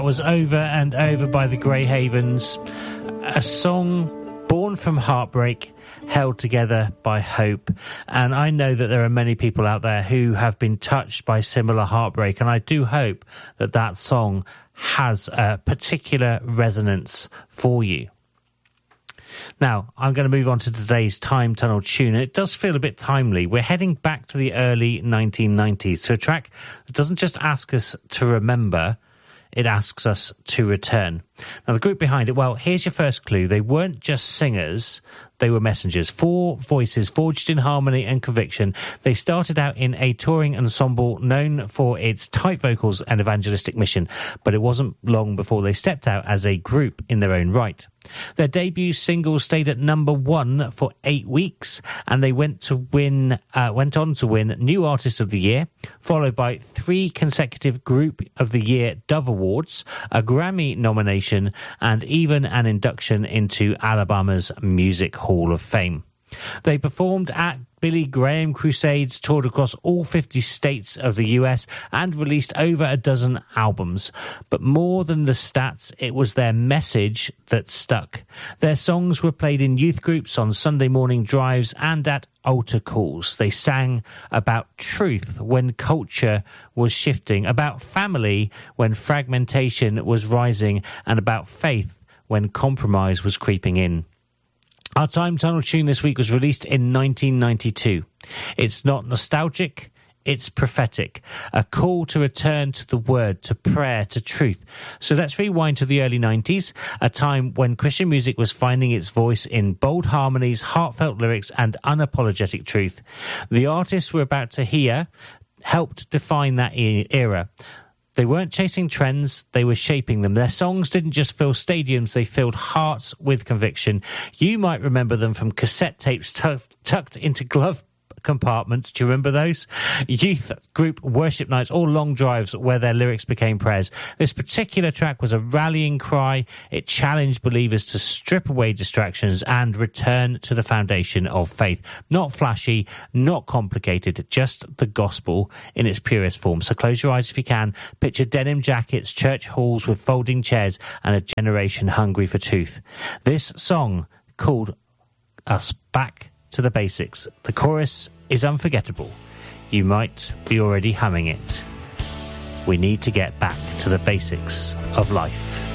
was Over and Over by the Grey Havens, a song born from heartbreak, held together by hope. And I know that there are many people out there who have been touched by similar heartbreak, and I do hope that that song has a particular resonance for you. Now, I'm going to move on to today's Time Tunnel tune. It does feel a bit timely. We're heading back to the early 1990s to a track that doesn't just ask us to remember, it asks us to return. Now, the group behind it, well, here's your first clue. They weren't just singers, they were messengers. 4 voices forged in harmony and conviction. They started out in a touring ensemble known for its tight vocals and evangelistic mission, but it wasn't long before they stepped out as a group in their own right. Their debut single stayed at number 1 for 8 weeks, and they went on to win New Artist of the Year, followed by 3 consecutive Group of the Year Dove Awards, a Grammy nomination, and even an induction into Alabama's Music Hall of Fame. They performed at Billy Graham Crusades, toured across all 50 states of the US, and released over a dozen albums. But more than the stats, it was their message that stuck. Their songs were played in youth groups, on Sunday morning drives, and at altar calls. They sang about truth when culture was shifting, about family when fragmentation was rising, and about faith when compromise was creeping in. Our Time Tunnel tune this week was released in 1992. It's not nostalgic, it's prophetic. A call to return to the word, to prayer, to truth. So let's rewind to the early 90s, a time when Christian music was finding its voice in bold harmonies, heartfelt lyrics, and unapologetic truth. The artists we're about to hear helped define that era. They weren't chasing trends, they were shaping them. Their songs didn't just fill stadiums, they filled hearts with conviction. You might remember them from cassette tapes tucked into glove compartments. Do you remember those? Youth group worship nights or long drives where their lyrics became prayers. This particular track was a rallying cry. It challenged believers to strip away distractions and return to the foundation of faith. Not flashy, not complicated, just the gospel in its purest form. So close your eyes if you can. Picture denim jackets, church halls with folding chairs, and a generation hungry for truth. This song called us back to the basics. The chorus is unforgettable. You might be already humming it. We need to get back to the basics of life.